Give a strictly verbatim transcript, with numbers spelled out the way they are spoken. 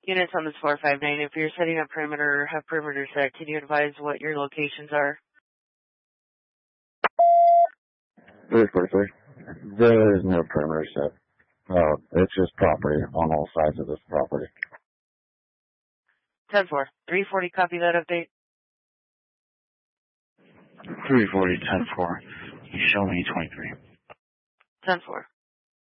Units on this four five nine, if you're setting up perimeter or have perimeter set, can you advise what your locations are? Very quickly, there is no perimeter set. Uh, it's just property on all sides of this property. ten four. three forty, copy that update. three forty, ten four. You show me twenty-three. ten four.